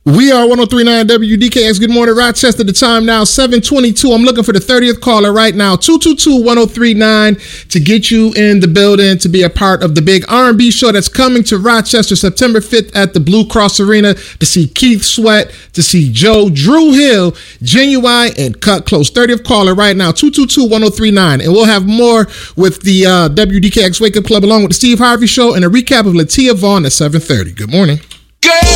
We are 103.9 WDKX. Good morning, Rochester. The time now 7:22. I'm looking for the 30th caller right now. 222-1039 to get you in the building to be a part of the big R&B show that's coming to Rochester September 5th at the Blue Cross Arena to see Keith Sweat, to see Joe, Drew Hill, Genuine, and Cut Close. 30th caller right now. 222-1039. And we'll have more with the WDKX Wake Up Club along with the Steve Harvey Show and a recap of Latia Vaughn at 7:30. Good morning.